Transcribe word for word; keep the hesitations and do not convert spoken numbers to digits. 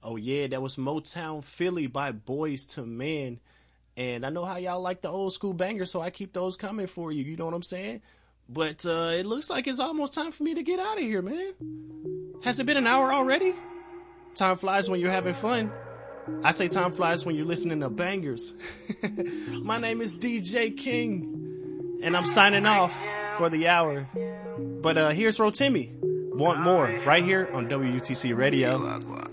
Oh yeah, that was Motown Philly by Boys to Men. And I know how y'all like the old school bangers, so I keep those coming for you. You know what I'm saying? But uh, it looks like it's almost time for me to get out of here, man. Has it been an hour already? Time flies when you're having fun. I say time flies when you're listening to bangers. My name is D J King, and I'm signing off for the hour. But uh, here's Rotimi. Want more right here on W U T C Radio.